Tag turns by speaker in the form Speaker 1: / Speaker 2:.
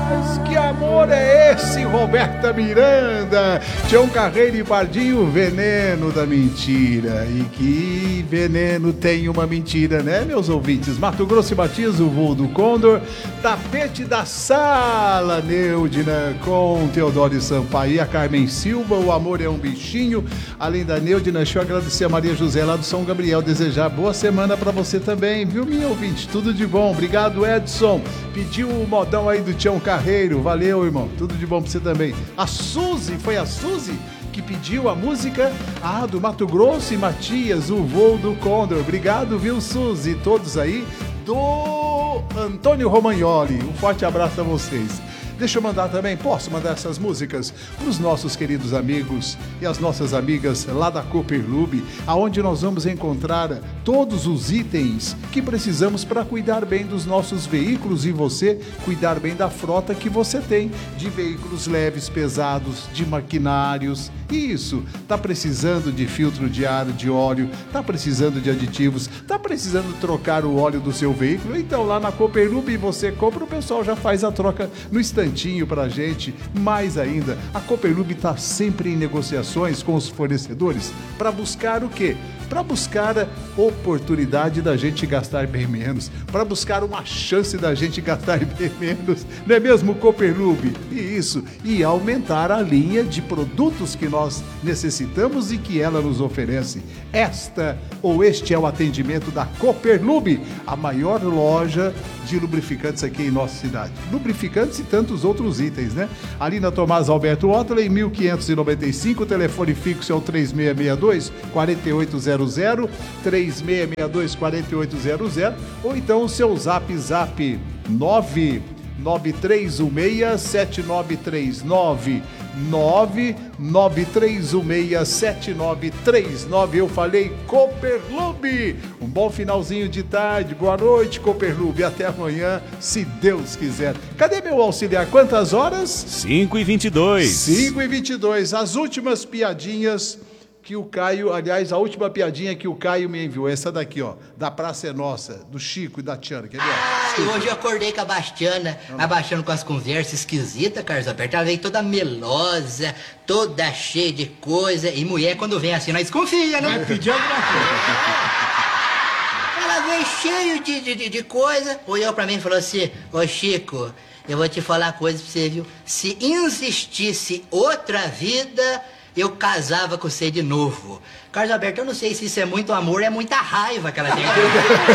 Speaker 1: Mas que amor é esse, Roberta Miranda? Tião Carreiro e Pardinho, veneno da mentira. E que veneno tem uma mentira, né, meus ouvintes? Mato Grosso e Matias, o voo do Condor. Tapete da Sala, Neudina, com Teodoro Sampaio e a Carmen Silva. O amor é um bichinho. Além da Neudina, deixa eu agradecer a Maria José lá do São Gabriel. Desejar boa semana pra você também, viu, minha ouvinte? Tudo de bom. Obrigado, Edson. Pediu o modão aí do Tião Carreiro. Valeu, irmão. Tudo de bom pra você também. A Suzy, foi a Suzy que pediu a música do Mato Grosso e Matias, o voo do Condor. Obrigado, viu, Suzy? Todos aí do Antônio Romagnoli. Um forte abraço a vocês. Deixa eu mandar também, posso mandar essas músicas para os nossos queridos amigos e as nossas amigas lá da Cooperlube, aonde nós vamos encontrar todos os itens que precisamos para cuidar bem dos nossos veículos e você cuidar bem da frota que você tem, de veículos leves, pesados, de maquinários. Isso, tá precisando de filtro de ar, de óleo, tá precisando de aditivos, tá precisando trocar o óleo do seu veículo? Então lá na Cooperlube você compra, o pessoal já faz a troca no instantinho pra gente. Mais ainda, a Cooperlube tá sempre em negociações com os fornecedores para buscar o quê? Para buscar a oportunidade da gente gastar bem menos, para buscar uma chance da gente gastar bem menos, não é mesmo, Cooperlube? E aumentar a linha de produtos que nós necessitamos e que ela nos oferece. Este é o atendimento da Cooperlube, a maior loja de lubrificantes aqui em nossa cidade. Lubrificantes e tantos outros itens, né? Ali na Tomás Alberto Otley, 1595, o telefone fixo é o 3662-4800, 3662-4800, ou então o seu zap 99316-7939, 99316-7939. Eu falei Cooperlube. Um bom finalzinho de tarde, boa noite, Cooperlube, até amanhã, se Deus quiser. Cadê meu auxiliar? Quantas horas?
Speaker 2: 5h22.
Speaker 1: 5h22, as últimas piadinhas que o Caio, aliás, a última piadinha que o Caio me enviou, essa daqui, ó, da Praça é Nossa, do Chico e da Tiana, quer ver?
Speaker 3: Hoje eu acordei com a Bastiana, abaixando com as conversas esquisitas, Carlos Alberto. Ela veio toda melosa, toda cheia de coisa, e mulher quando vem assim, nós desconfia, né?
Speaker 4: Vai pedir alguma coisa.
Speaker 3: Ela veio cheio de coisa, olhou pra mim e falou assim: ô Chico, eu vou te falar uma coisa pra você, viu? Se existisse outra vida, eu casava com você de novo. Carlos Alberto, eu não sei se isso é muito amor ou é muita raiva que ela tem.